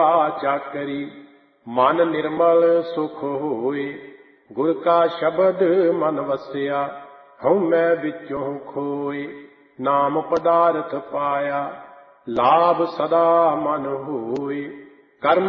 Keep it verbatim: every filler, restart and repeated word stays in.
ਚਾਕਰੀ ਮਨ ਨਿਰਮਲ ਸੁਖ ਹੋਏ। ਗੁਰ ਕਾ ਸ਼ਬਦ ਮਨ ਵਸਿਆ ਹਉਮੈ ਵਿੱਚੋਂ ਖੋਏ। ਨਾਮ ਪਦਾਰਥ ਪਾਇਆ ਲਾਭ ਸਦਾ ਮਨ ਹੋਏ। ਕਰਮ